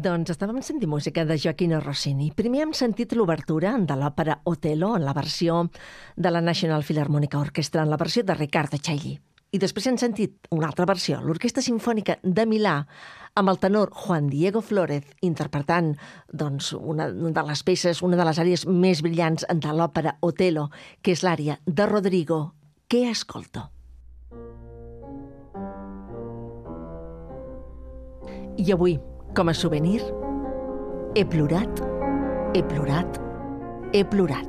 Doncs estàvem sentint música de Gioachino Rossini. Primer hem sentit l'obertura de l'òpera Otello en la versió de la National Philharmonic Orchestra, en la versió de Riccardo Chailly. I després hem sentit una altra versió, l'Orquestra Simfònica de Milà, amb el tenor Juan Diego Flórez interpretant una de les peces, una de les àrees més brillants de l'òpera Otello, que és l'àrea de Rodrigo, Che ascolto. I avui, com a souvenir, he plorat, he plorat, he plorat.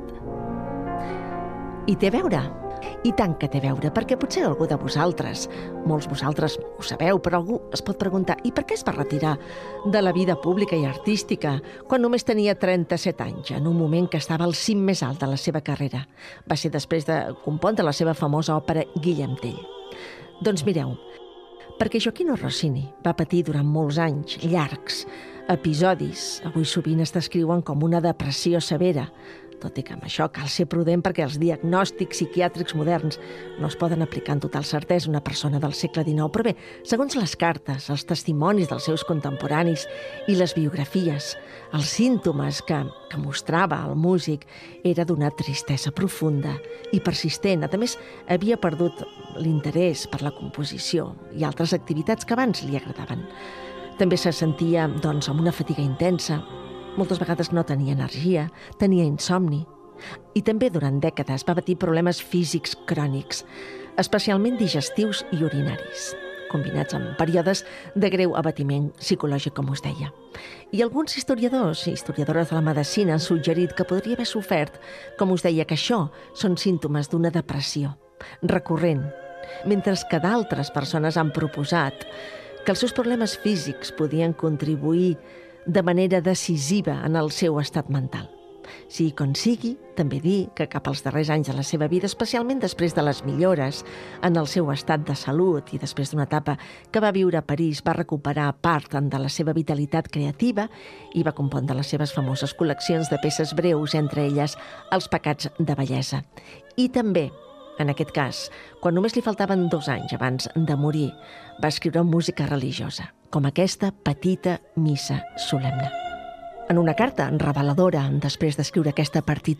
I té a veure, i tant que té a veure, perquè potser algú de vosaltres, molts vosaltres ho sabeu, però algú es pot preguntar i per què es va retirar de la vida pública i artística quan només tenia 37 anys, en un moment que estava al cim més alt de la seva carrera. Va ser després de compondre la seva famosa òpera Guillem Tell. Doncs mireu, perquè Gioachino Rossini va patir durant molts anys, llargs, episodis, avui sovint es descriuen com una depressió severa, tot i que amb això cal ser prudent perquè els diagnòstics psiquiàtrics moderns no es poden aplicar amb total certesa a una persona del segle XIX. Però bé, segons les cartes, els testimonis dels seus contemporanis i les biografies, els símptomes que mostrava el músic era d'una tristesa profunda i persistent. A més, havia perdut l'interès per la composició i altres activitats que abans li agradaven. També se sentia, amb una fatiga intensa. Moltes vegades no tenia energia, tenia insomni. I també durant dècades va patir problemes físics crònics, especialment digestius i urinaris, combinats amb períodes de greu abatiment psicològic, com us deia. I alguns historiadors i historiadores de la medicina han suggerit que podria haver sofert, com us deia, que això són símptomes d'una depressió recurrent, mentre que d'altres persones han proposat que els seus problemes físics podien contribuir de manera decisiva en el seu estat mental. Sigui com sigui, també dir que cap als darrers anys de la seva vida, especialment després de les millores en el seu estat de salut i després d'una etapa que va viure a París, va recuperar part de la seva vitalitat creativa i va compondre les seves famoses col·leccions de peces breus, entre elles Els pecats de bellesa. I també, en aquest cas, quan només li faltaven 2 anys abans de morir, va escriure música religiosa, com aquesta petita missa solemne. En una carta reveladora, després d'escriure aquesta partitura